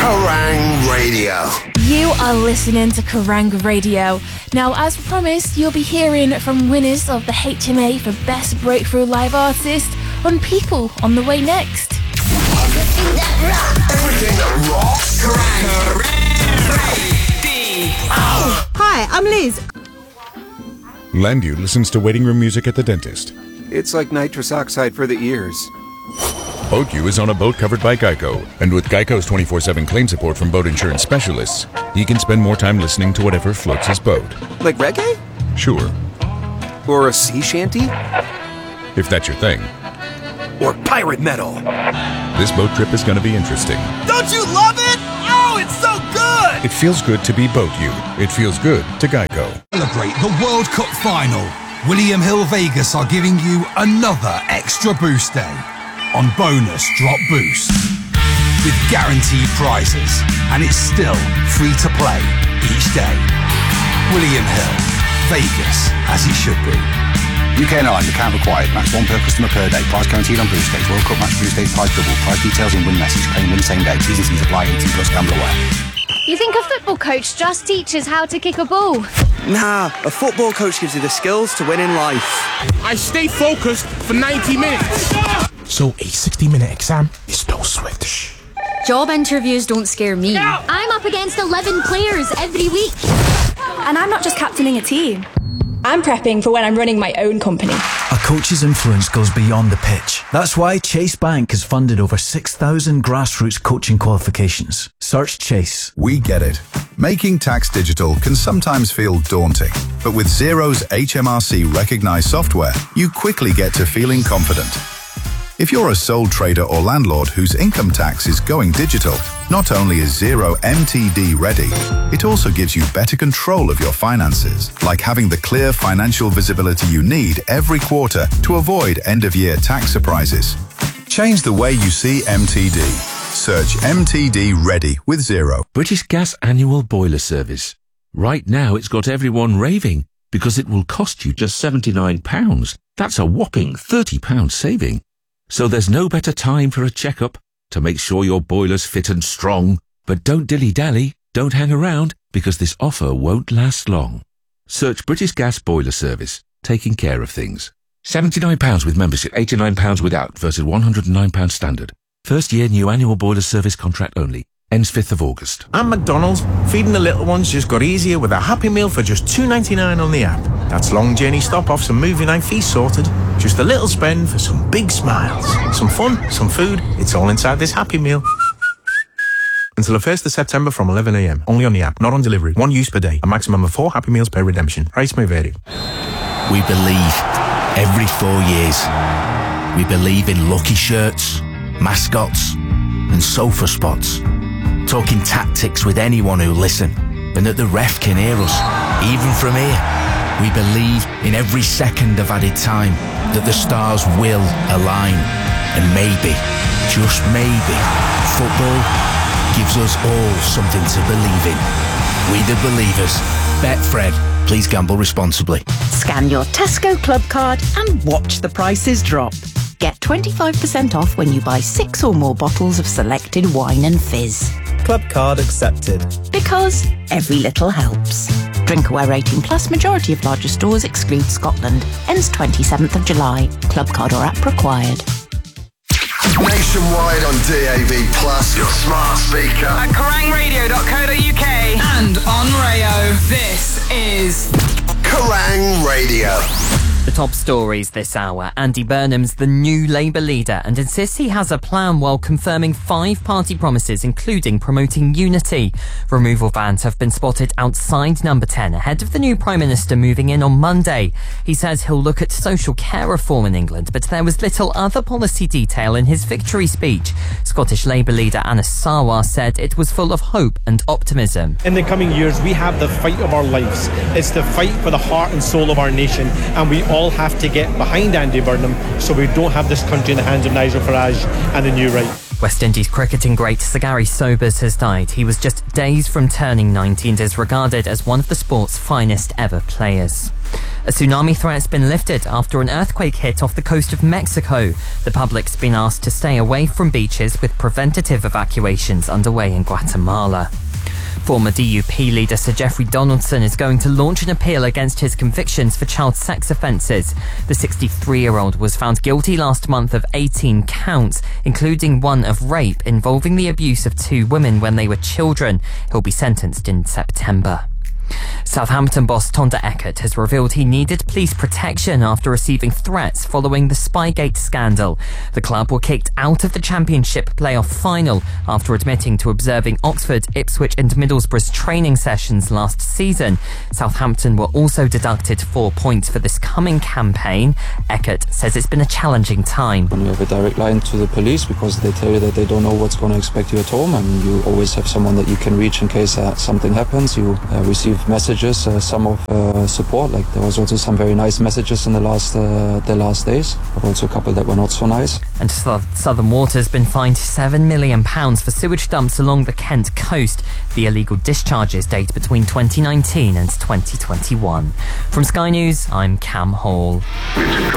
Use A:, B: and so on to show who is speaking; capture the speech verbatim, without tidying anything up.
A: Kerrang Radio.
B: You are listening to Kerrang Radio. Now, as promised, you'll be hearing from winners of the H M A for Best Breakthrough Live Artist on People on the way next.
A: Everything that rocks. Everything that rocks. Kerrang Radio.
C: Hi, I'm Liz.
D: Landu listens to waiting room music at the dentist.
E: It's like nitrous oxide for the ears.
D: BoatU is on a boat covered by Geico, and with Geico's twenty-four seven claim support from boat insurance specialists, he can spend more time listening to whatever floats his boat.
E: Like reggae?
D: Sure.
E: Or a sea shanty?
D: If that's your thing.
E: Or pirate metal?
D: This boat trip is going to be interesting.
F: Don't you love it? Oh, it's so good!
D: It feels good to be BoatU. It feels good to Geico.
F: Celebrate the World Cup final. William Hill Vegas are giving you another extra boost day on Bonus Drop Boost with guaranteed prizes, and it's still free to play each day. William Hill, Vegas as it should be.
G: U K and Ireland account required. Max one per customer per day. Price guaranteed on boost days. World Cup match boost days. Price double. Price details in win message. Claim win same day. T's and C's apply. eighteen plus. Gamble aware.
H: You think a football coach just teaches how to kick a ball?
I: Nah, a football coach gives you the skills to win in life.
J: I stay focused for ninety minutes.
K: So a sixty minute exam is no sweat.
H: Job interviews don't scare me. I'm up against eleven players every week.
L: And I'm not just captaining a team.
M: I'm prepping for when I'm running my own company.
N: A coach's influence goes beyond the pitch. That's why Chase Bank has funded over six thousand grassroots coaching qualifications. Search Chase.
O: We get it. Making tax digital can sometimes feel daunting. But with Xero's H M R C recognised software, you quickly get to feeling confident. If you're a sole trader or landlord whose income tax is going digital, not only is Xero M T D ready, it also gives you better control of your finances, like having the clear financial visibility you need every quarter to avoid end-of-year tax surprises. Change the way you see M T D. Search M T D Ready with Xero.
P: British Gas Annual Boiler Service. Right now it's got everyone raving because it will cost you just seventy-nine pounds. That's a whopping thirty pounds saving. So there's no better time for a checkup to make sure your boiler's fit and strong. But don't dilly-dally, don't hang around, because this offer won't last long. Search British Gas Boiler Service, taking care of things. seventy-nine pounds with membership, eighty-nine pounds without, versus one hundred and nine pounds standard. First year new annual boiler service contract only. Ends fifth of August.
Q: At McDonald's, feeding the little ones just got easier with a Happy Meal for just two ninety-nine on the app. That's long journey stop-offs and movie night feast sorted. Just a little spend for some big smiles. Some fun, some food, it's all inside this Happy Meal. Until the first of September from eleven a m. Only on the app, not on delivery. One use per day. A maximum of four Happy Meals per redemption. Price may vary.
R: We believe every four years. We believe in lucky shirts, mascots, and sofa spots. Talking tactics with anyone who'll listen, and that the ref can hear us, even from here. We believe in every second of added time, that the stars will align. And maybe, just maybe, football gives us all something to believe in. We the believers. Betfred. Please gamble responsibly.
S: Scan your Tesco Club card and watch the prices drop. Get twenty-five percent off when you buy six or more bottles of selected wine and fizz.
T: Club card accepted.
S: Because every little helps. Drinkaware eighteen plus, majority of larger stores exclude Scotland. Ends twenty-seventh of July. Club card or app required.
A: Nationwide on D A B plus, your smart speaker.
C: At kerrang radio dot co dot uk and on Rayo. This is
A: Kerrang Radio.
F: The top stories this hour. Andy Burnham's the new Labour leader and insists he has a plan while confirming five party promises, including promoting unity. Removal vans have been spotted outside Number ten ahead of the new Prime Minister moving in on Monday. He says he'll look at social care reform in England, but there was little other policy detail in his victory speech. Scottish Labour leader Anas Sarwar said it was full of hope and optimism.
U: In the coming years, we have the fight of our lives. It's the fight for the heart and soul of our nation, and we all have to get behind Andy Burnham so we don't have this country in the hands of Nigel Farage and the new right.
F: West Indies cricketing great Sir Gary Sobers has died. He was just days from turning ninety and is regarded as one of the sport's finest ever players. A tsunami threat's been lifted after an earthquake hit off the coast of Mexico. The public's been asked to stay away from beaches with preventative evacuations underway in Guatemala. Former D U P leader Sir Geoffrey Donaldson is going to launch an appeal against his convictions for child sex offences. The sixty-three-year-old was found guilty last month of eighteen counts, including one of rape involving the abuse of two women when they were children. He'll be sentenced in September. Southampton boss Tonda Eckert has revealed he needed police protection after receiving threats following the Spygate scandal. The club were kicked out of the Championship playoff final after admitting to observing Oxford, Ipswich and Middlesbrough's training sessions last season. Southampton were also deducted four points for this coming campaign. Eckert says it's been a challenging time.
B: When you have a direct line to the police because they tell you that they don't know what's going to expect you at home, and you always have someone that you can reach in case uh, something happens. You uh, receive messages, uh, some of uh, support, like there was also some very nice messages in the last uh, the last days, but also a couple that were not so nice.
F: And Southern Water's been fined seven million pounds for sewage dumps along the Kent coast. The illegal discharges date between twenty nineteen and twenty twenty-one. From Sky News, I'm Cam Hall.